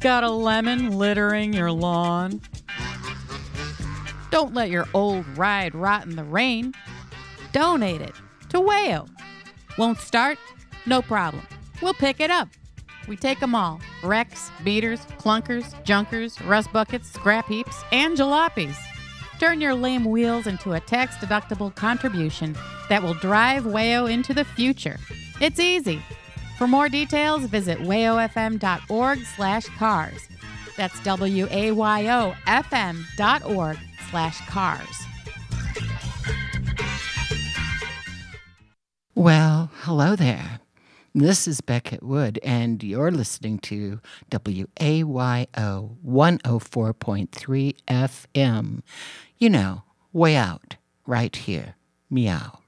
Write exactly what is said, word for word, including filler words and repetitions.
Got a lemon littering your lawn? Don't let your old ride rot in the rain. Donate it to Wayo. Won't start? No problem. We'll pick it up. We take them all. Wrecks, beaters, clunkers, junkers, rust buckets, scrap heaps, and jalopies. Turn your lame wheels into a tax-deductible contribution that will drive Wayo into the future. It's easy. For more details, visit wayofm.org slash cars. That's W-A-Y-O-F-M dot org slash cars. Well, hello there. This is Beckett Wood, and you're listening to W A Y O one oh four point three F M. You know, way out, right here. Meow.